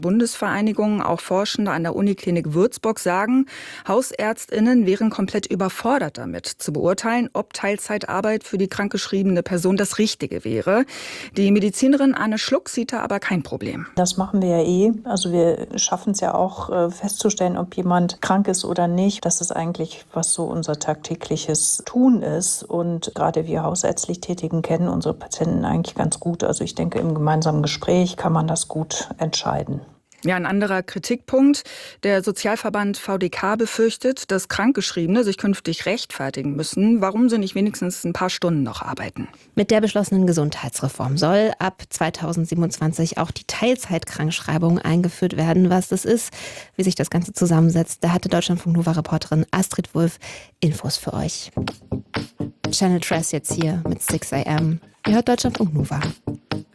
Bundesvereinigungen, auch Forschende an der Uniklinik Würzburg sagen, HausärztInnen wären komplett überfordert damit, zu beurteilen, ob Teilzeitarbeit für die krankgeschriebene Person das Richtige wäre. Die Medizinerin Anne Schluck sieht da aber kein Problem. Das machen wir ja eh. Also wir schaffen es ja auch festzustellen, ob jemand krank ist oder nicht. Das ist eigentlich, was so unser tagtägliches Tun ist. Und gerade wir hausärztlich Tätigen kennen unsere Patienten eigentlich ganz gut. Also ich denke, im gemeinsamen Gespräch kann man das gut entscheiden. Ja, ein anderer Kritikpunkt. Der Sozialverband VDK befürchtet, dass Krankgeschriebene sich künftig rechtfertigen müssen, warum sie nicht wenigstens ein paar Stunden noch arbeiten. Mit der beschlossenen Gesundheitsreform soll ab 2027 auch die Teilzeitkrankschreibung eingeführt werden. Was das ist, wie sich das Ganze zusammensetzt, da hatte Deutschlandfunk-Nova-Reporterin Astrid Wulff Infos für euch. Channel Tress jetzt hier mit 6 AM. Ihr hört Deutschlandfunk Nova.